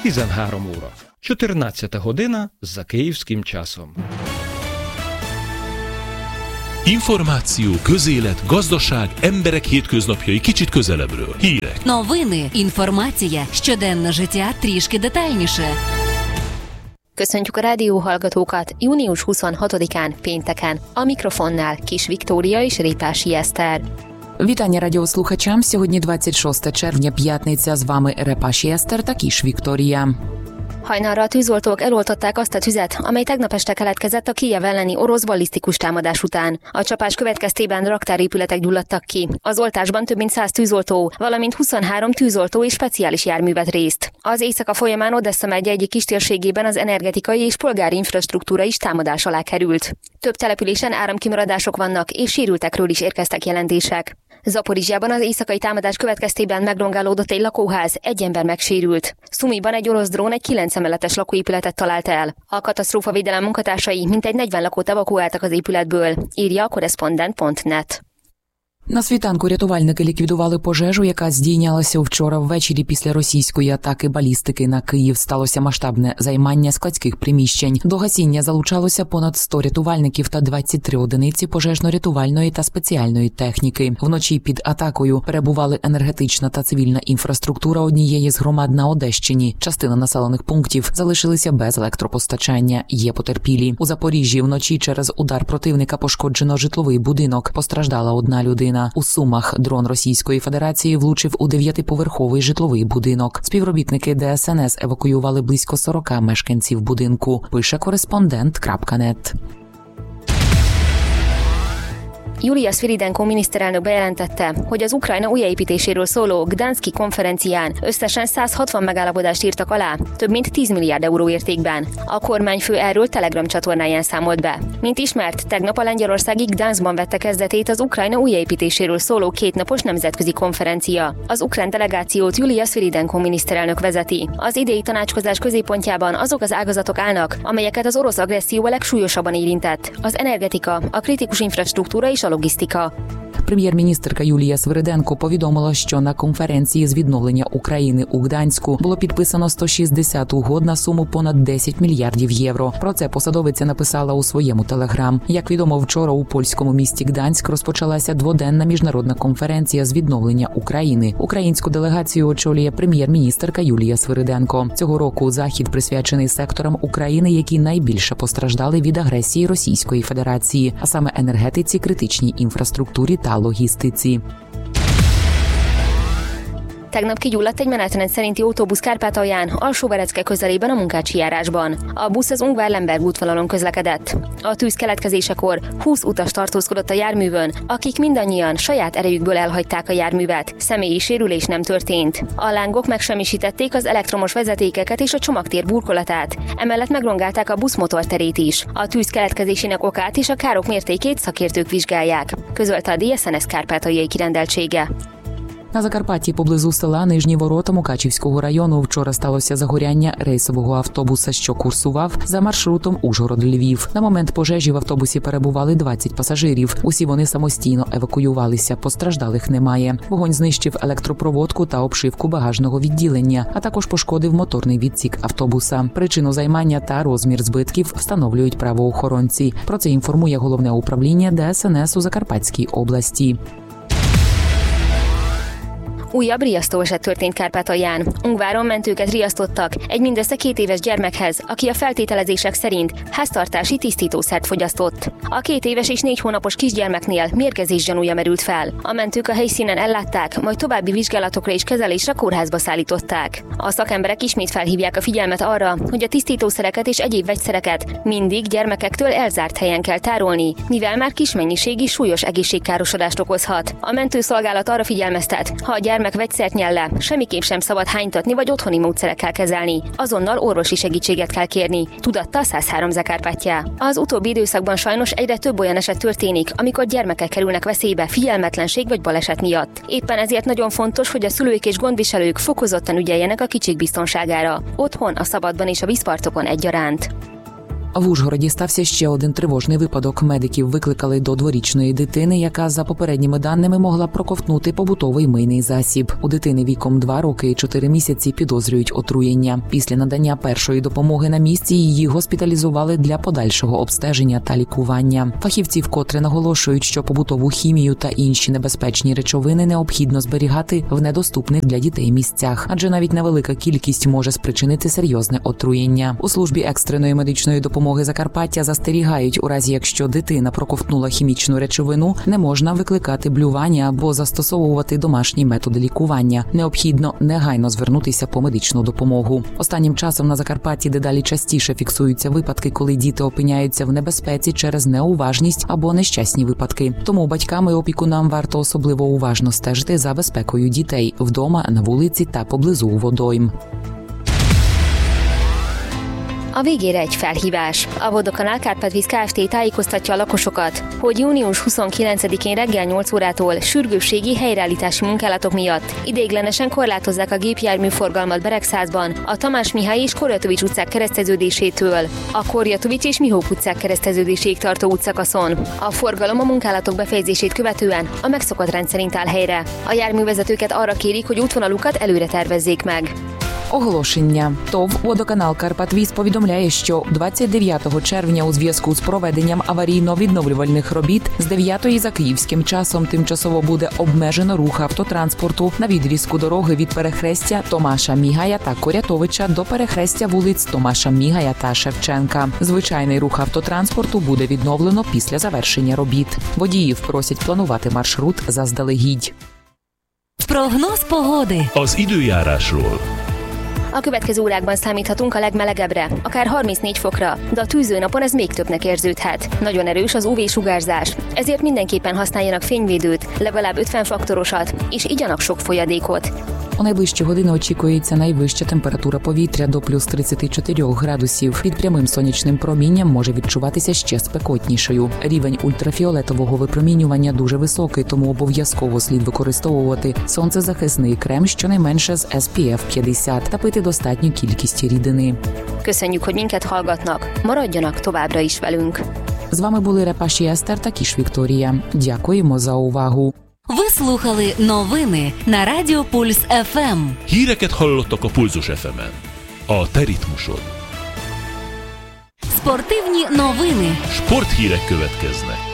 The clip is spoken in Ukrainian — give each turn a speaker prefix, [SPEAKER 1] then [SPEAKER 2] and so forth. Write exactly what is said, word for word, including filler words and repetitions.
[SPEAKER 1] tizenhárom óra. чотирнадцята година за київським часом.
[SPEAKER 2] Információ, közélet, gazdaság, emberek hétköznapjai kicsit közelebbről. Hírek.
[SPEAKER 3] Новини, інформація, щоденне життя трішки детальніше.
[SPEAKER 4] Köszöntjük a rádióhallgatókat június huszonhatodikán, pénteken. A mikrofonnál Kis Viktória és Répási Eszter.
[SPEAKER 5] Вітання радіослухачам. Сьогодні двадцять шосте червня, п'ятниця. З вами Репаші Eszter та Kis Viktória.
[SPEAKER 4] Hajnalra a tűzoltók eloltották azt a tüzet, amely tegnap este keletkezett a Kijev elleni orosz ballisztikus támadás után. A csapás következtében raktárépületek gyulladtak ki. Az oltásban több mint száz tűzoltó, valamint huszonhárom tűzoltó és speciális jármű vett részt. Az éjszaka folyamán Odessa megye egyik kistérségében az energetikai és polgári infrastruktúra is támadás alá került. Több településen áramkimaradások vannak, és sérültekről is érkeztek jelentések. Zaporizsjában az éjszakai támadás következtében megrongálódott egy lakóház, egy ember megsérült. Szumiban egy orosz drón egy kilenc emeletes lakóépületet talált el. A katasztrófavédelem munkatársai mintegy negyven lakót evakuáltak az épületből, írja a korrespondent pont net.
[SPEAKER 5] На світанку рятувальники ліквідували пожежу, яка здійнялася вчора ввечері після російської атаки балістики на Київ. Сталося масштабне займання складських приміщень. До гасіння залучалося понад сто рятувальників та двадцять три одиниці пожежно-рятувальної та спеціальної техніки. Вночі під атакою перебували енергетична та цивільна інфраструктура однієї з громад на Одещині. Частина населених пунктів залишилися без електропостачання. Є потерпілі. У Запоріжжі вночі через удар противника пошкоджено житловий будинок. Постраждала одна людина. У Сумах дрон Російської Федерації влучив у дев'ятиповерховий житловий будинок. Співробітники Де Ес Ен Ес евакуювали близько сорок мешканців будинку, пише кореспондент крапка нет.
[SPEAKER 4] Julia Sviridenko miniszterelnök bejelentette, hogy az Ukrajna újjáépítéséről szóló Gdanszki konferencián összesen száz hatvan megállapodást írtak alá, több mint tíz milliárd euró értékben. A kormányfő erről Telegram csatornáján számolt be. Mint ismert, tegnap a lengyelországi Gdanszban vette kezdetét az Ukrajna újjáépítéséről szóló kétnapos nemzetközi konferencia. Az ukrán delegációt Julia Sviridenko miniszterelnök vezeti. Az idei tanácskozás középpontjában azok az ágazatok állnak, amelyeket az orosz agresszió a legsúlyosabban érintett: az energetika, a kritikus infrastruktúra és a logisztika.
[SPEAKER 5] Прем'єр-міністерка Юлія Свириденко повідомила, що на конференції з відновлення України у Гданську було підписано сто шістдесят угод на суму понад десять мільярдів євро. Про це посадовиця написала у своєму телеграм. Як відомо, вчора у польському місті Гданськ розпочалася дводенна міжнародна конференція з відновлення України. Українську делегацію очолює прем'єр-міністерка Юлія Свириденко. Цього року захід присвячений секторам України, які найбільше постраждали від агресії Російської Федерації, а саме енергетиці, критичній інфраструктурі та logisztici.
[SPEAKER 4] Tegnap kigyulladt egy menetrend szerinti autóbusz Kárpátalján, Alsóverecke közelében a Munkácsi járásban. A busz az Ungvár-Lemberg útvonalon közlekedett. A tűz keletkezésekor húsz utas tartózkodott a járművön, akik mindannyian saját erejükből elhagyták a járművet. Személyi sérülés nem történt. A lángok megsemmisítették az elektromos vezetékeket és a csomagtér burkolatát. Emellett megrongálták a busz motorterét is. A tűz keletkezésének okát és a károk mértékét szakértők vizsgálják, közölte a Dé Es En Es kárpátaljai kirendeltsége.
[SPEAKER 5] На Закарпатті поблизу села Нижні Ворота Мукачівського району вчора сталося загоряння рейсового автобуса, що курсував за маршрутом Ужгород-Львів. На момент пожежі в автобусі перебували двадцять пасажирів. Усі вони самостійно евакуювалися, постраждалих немає. Вогонь знищив електропроводку та обшивку багажного відділення, а також пошкодив моторний відсік автобуса. Причину займання та розмір збитків встановлюють правоохоронці. Про це інформує Головне управління Де Ес Ен Ес у Закарпатській області.
[SPEAKER 4] Újabb riasztóeset történt Kárpátalján. Ungváron mentőket riasztottak egy mindössze két éves gyermekhez, aki a feltételezések szerint háztartási tisztítószert fogyasztott. A két éves és négy hónapos kisgyermeknél mérgezés gyanúja merült fel. A mentők a helyszínen ellátták, majd további vizsgálatokra és kezelésre kórházba szállították. A szakemberek ismét felhívják a figyelmet arra, hogy a tisztítószereket és egyéb vegyszereket mindig gyermekektől elzárt helyen kell tárolni, mivel már kis mennyiségű súlyos egészségkárosodást okozhat. A mentőszolgálat arra figyelmeztet, ha a gyermek meg vegyszert nyel le, semmiképp sem szabad hánytatni vagy otthoni módszerekkel kezelni. Azonnal orvosi segítséget kell kérni, tudatta a száz három Zakárpátja. Az utóbbi időszakban sajnos egyre több olyan eset történik, amikor gyermekek kerülnek veszélybe figyelmetlenség vagy baleset miatt. Éppen ezért nagyon fontos, hogy a szülők és gondviselők fokozottan ügyeljenek a kicsik biztonságára. Otthon, a szabadban és a vízpartokon egyaránt.
[SPEAKER 5] В Ужгороді стався ще один тривожний випадок. Медиків викликали до дворічної дитини, яка, за попередніми даними, могла проковтнути побутовий мийний засіб. У дитини віком два роки і чотири місяці підозрюють отруєння. Після надання першої допомоги на місці її госпіталізували для подальшого обстеження та лікування. Фахівці вкотре наголошують, що побутову хімію та інші небезпечні речовини необхідно зберігати в недоступних для дітей місцях, адже навіть невелика кількість може спричинити серйозне отруєння. У службі екстреної медичної допомоги Закарпаття застерігають, у разі якщо дитина проковтнула хімічну речовину, не можна викликати блювання або застосовувати домашні методи лікування. Необхідно негайно звернутися по медичну допомогу. Останнім часом на Закарпатті дедалі частіше фіксуються випадки, коли діти опиняються в небезпеці через неуважність або нещасні випадки. Тому батькам і опікунам варто особливо уважно стежити за безпекою дітей вдома, на вулиці та поблизу водойм.
[SPEAKER 4] A végére egy felhívás. A Vodokanál Kárpátvíz Kft. Tájékoztatja a lakosokat, hogy június huszonkilencedikén reggel nyolc órától sürgősségi helyreállítási munkálatok miatt ideiglenesen korlátozzák a gépjárműforgalmat Beregszázban, a Tamás Mihály és Korjatovics utcák kereszteződésétől, a Korjatovics és Mihók utcák kereszteződéséig tartó útszakaszon. A forgalom a munkálatok befejezését követően a megszokott rendszerint áll helyre. A járművezetőket arra kérik, hogy útvonalukat előre tervezzék meg.
[SPEAKER 5] Оголошення. ТОВ «Водоканал Карпатвіз» повідомляє, що двадцять дев'ятого червня у зв'язку з проведенням аварійно-відновлювальних робіт з дев'ятої за київським часом тимчасово буде обмежено рух автотранспорту на відрізку дороги від перехрестя Томаша Мігая та Корятовича до перехрестя вулиць Томаша Мігая та Шевченка. Звичайний рух автотранспорту буде відновлено після завершення робіт. Водіїв просять планувати маршрут заздалегідь.
[SPEAKER 3] Прогноz pogody.
[SPEAKER 2] Az időjárásról.
[SPEAKER 4] A következő órákban számíthatunk a legmelegebbre, akár harmincnégy fokra, de a tűző napon ez még többnek érződhet. Nagyon erős az ú vé-sugárzás, ezért mindenképpen használjanak fényvédőt, legalább ötven faktorosat, és igyanak sok folyadékot.
[SPEAKER 5] У найближчі години очікується найвища температура повітря до плюс тридцять чотири градусів. Під прямим сонячним промінням може відчуватися ще спекотнішою. Рівень ультрафіолетового випромінювання дуже високий, тому обов'язково слід використовувати сонцезахисний крем щонайменше з ес пі еф п'ятдесят та пити достатню кількість рідини.
[SPEAKER 4] Köszönjük, hogy minket hallgatnak. Maradjanak továbbra is velünk.
[SPEAKER 5] З вами були Репаші Естер та Кіш Вікторія. Дякуємо за увагу.
[SPEAKER 3] Ви слухали новини на Радіо Пульс еф ем.
[SPEAKER 2] Híreket hallottak a Pulzus еф емен. A te ritmusod.
[SPEAKER 3] Спортивні новини.
[SPEAKER 2] Sporthírek következnek.